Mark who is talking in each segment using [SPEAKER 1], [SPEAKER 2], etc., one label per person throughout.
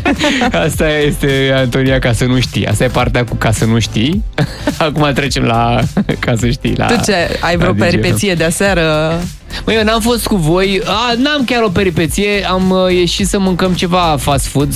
[SPEAKER 1] Asta este, Antonia, ca să nu știi. Asta e partea cu ca să nu știi. Acum trecem la ca să știi.
[SPEAKER 2] Tu ce? Ai vreo peripeție de aseară?
[SPEAKER 1] Măi, eu n-am fost cu voi. N-am chiar o peripeție. Am ieșit să mâncăm ceva fast food.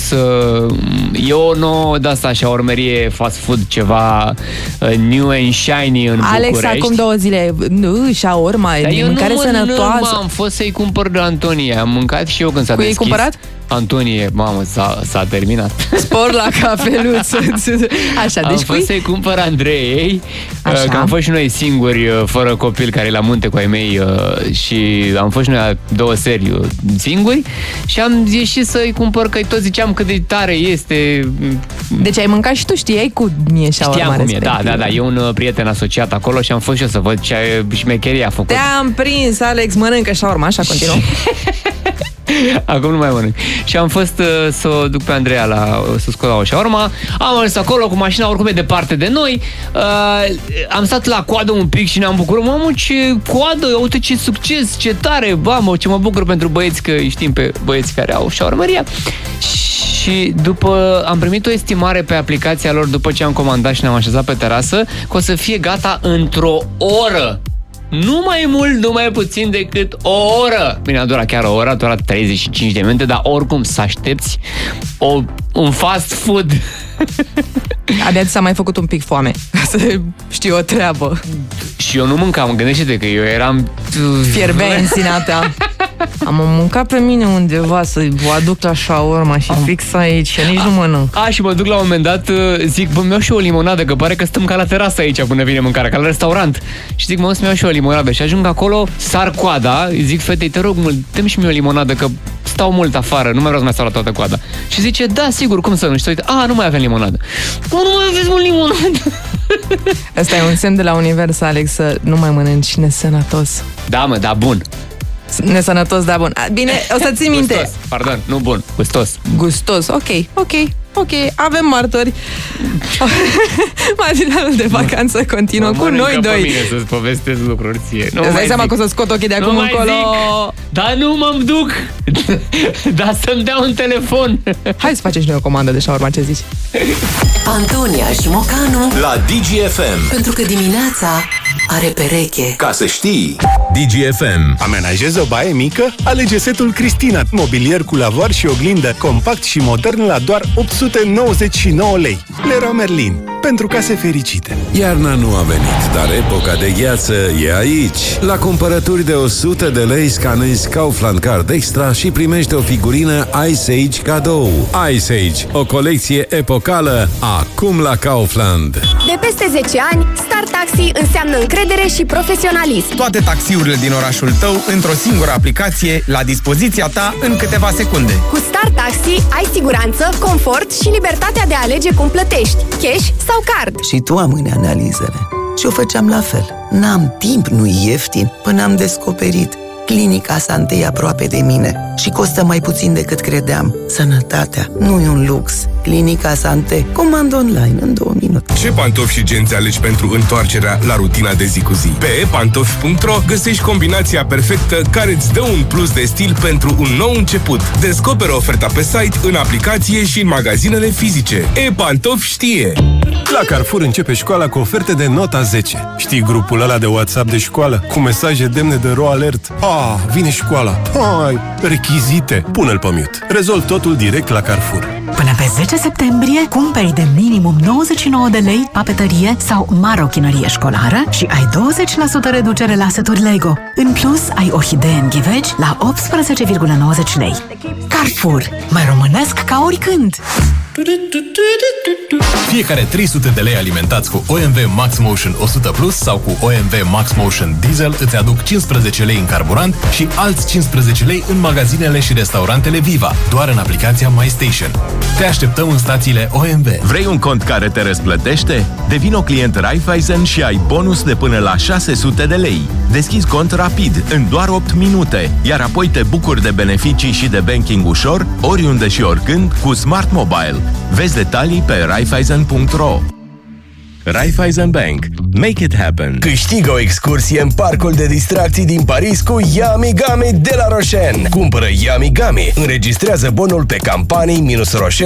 [SPEAKER 1] Eu nouă de asta, șaormerie fast food, ceva new and shiny în București.
[SPEAKER 2] Alex, acum 2 zile, nu, șaorma, e mâncare sănătoasă.
[SPEAKER 1] Am fost să-i cumpăr de Antonie. Am mâncat și eu când s-a deschis.
[SPEAKER 2] Cu ei cumpărat?
[SPEAKER 1] Antonie, mamă, s-a terminat.
[SPEAKER 2] Spor la cafeluță. Așa, deci
[SPEAKER 1] am fost să-i cumpăr Andreei, că am fost și noi singuri, fără copil, care e la munte cu ai mei, și am fost și noi la 2 serii singuri și am ieșit să-i cumpăr, că toți ziceam cât de tare este.
[SPEAKER 2] Deci ai mâncat și tu, știai cum e șaorma?
[SPEAKER 1] Știam cum e, da. E un prieten asociat acolo și am fost și eu să văd ce șmecherie a făcut.
[SPEAKER 2] Te-am prins, Alex, mănâncă șaorma, așa continuă.
[SPEAKER 1] Acum nu mai mănânc. Și am fost să o duc pe Andreea să scot la o șaorma. Am mers acolo cu mașina, oricum e departe de noi. Am stat la coadă un pic și ne-am bucurat. Mamă, ce coadă, uite ce succes, ce tare. Mamă, ce mă bucur pentru băieți, că știm pe băieți care au șaormăria. Și după am primit o estimare pe aplicația lor după ce am comandat și ne-am așezat pe terasă, că o să fie gata într-o oră. Nu mai mult, nu mai puțin decât o oră. Bine, a durat chiar o oră, a durat 35 de minute, dar oricum să aștepți un fast food.
[SPEAKER 2] Abia ți s-a mai făcut un pic foame. Să știu o treabă.
[SPEAKER 1] Și eu nu mâncam, gândește-te că eu eram...
[SPEAKER 2] Fierbea în sinea ta. Am mâncat pe mine undeva să o aduc la șaorma și fix aici și nici nu mănânc.
[SPEAKER 1] Și mă duc la un moment dat, zic, bă, mi-au și o limonadă, că pare că stăm ca la terasă aici până vine mâncarea, ca la restaurant. Și zic, mă, să-mi iau și o limonadă. Și ajung acolo, sar coada, zic fetei, te rog mult, dă-mi și mie o limonadă, că stau mult afară, nu mai vreau să mai stau la toată coada. Și zice, da, sigur, cum să nu? Și se uită, nu mai avem limonadă. Nu mai aveți mult limonadă.
[SPEAKER 2] Asta e un semn de la univers, Alex, să nu mai mănânci nesănătos.
[SPEAKER 1] Da, mă, da, bun.
[SPEAKER 2] Nesănătos, da, bun. Bine, o să ții minte.
[SPEAKER 1] Gustos, pardon, nu bun, gustos.
[SPEAKER 2] Gustos, ok, avem martori. Matinalul de vacanță continuă cu noi doi.
[SPEAKER 1] Pe mine să-ți povestesc lucruri ție.
[SPEAKER 2] Îți dai seama că o să scot ochii de acum încolo.
[SPEAKER 1] Dar nu mă duc. Dar să-mi dea un telefon.
[SPEAKER 2] Hai să facem și noi o comandă de șaorma, ce zici?
[SPEAKER 3] Antonia și Mocanu
[SPEAKER 4] la DGFM.
[SPEAKER 3] Pentru că dimineața are pereche.
[SPEAKER 4] Ca să știi. DGFM.
[SPEAKER 5] Amenajezi o baie mică? Alege setul Cristina. Mobilier cu lavoar și oglindă compact și modern la doar 899 lei. Leroy Merlin. Pentru case fericite.
[SPEAKER 6] Iarna nu a venit, dar epoca de gheață e aici. La cumpărături de 100 de lei scanezi Kaufland Card Extra și primești o figurină Ice Age cadou. Ice Age, o colecție epocală, acum la Kaufland.
[SPEAKER 7] De peste 10 ani, Star Taxi înseamnă încredere și profesionalism.
[SPEAKER 8] Toate taxiurile din orașul tău într-o singură aplicație, la dispoziția ta în câteva secunde.
[SPEAKER 7] Cu Star Taxi ai siguranță, confort și libertatea de a alege cum plătești, cash sau card.
[SPEAKER 9] Și tu amâne analizele. Și o făceam la fel. N-am timp, nu-i ieftin, până am descoperit. Clinica Sante e aproape de mine și costă mai puțin decât credeam. Sănătatea nu e un lux. Clinica Sante. Comand online în 2 minute.
[SPEAKER 5] Ce pantofi și genți alegi pentru întoarcerea la rutina de zi cu zi? Pe epantofi.ro găsești combinația perfectă care îți dă un plus de stil pentru un nou început. Descoperă oferta pe site, în aplicație și în magazinele fizice. E-Pantofi știe! La Carrefour începe școala cu oferte de nota 10. Știi grupul ăla de WhatsApp de școală? Cu mesaje demne de ro alert. Vine școala. Hai, rechizite. Pune-l pe mute. Rezolv totul direct la Carrefour.
[SPEAKER 10] Până pe 10 septembrie, cumperi de minimum 99 de lei papeterie sau marochinărie școlară și ai 20% reducere la seturi Lego. În plus, ai orhidee în ghiveci la 18,90 lei. Carrefour. Mai românesc ca oricând!
[SPEAKER 11] Fiecare 300 de lei alimentați cu OMV Max Motion 100 Plus sau cu OMV Max Motion Diesel îți aduc 15 lei în carburant și alți 15 lei în magazinele și restaurantele Viva, doar în aplicația MyStation. Te așteptăm în stațiile OMV.
[SPEAKER 4] Vrei un cont care te răsplătește? Devino client Raiffeisen și ai bonus de până la 600 de lei. Deschizi cont rapid, în doar 8 minute, iar apoi te bucuri de beneficii și de banking ușor, oriunde și oricând, cu Smart Mobile. Vezi detalii pe Raiffeisen.ro. Raiffeisen Bank. Make it happen.
[SPEAKER 12] Câștigă o excursie în parcul de distracții din Paris cu Yamigami de la Rochen. Cumpără Yamigami, înregistrează bonul pe campanii-rochen